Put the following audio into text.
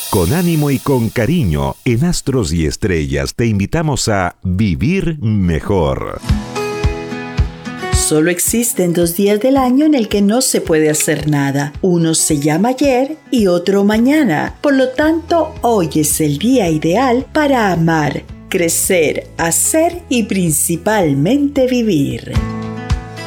Con ánimo y con cariño, en Astros y Estrellas te invitamos a vivir mejor. Solo existen 2 días del año en el que no se puede hacer nada. Uno se llama ayer y otro mañana. Por lo tanto, hoy es el día ideal para amar, crecer, hacer y principalmente vivir.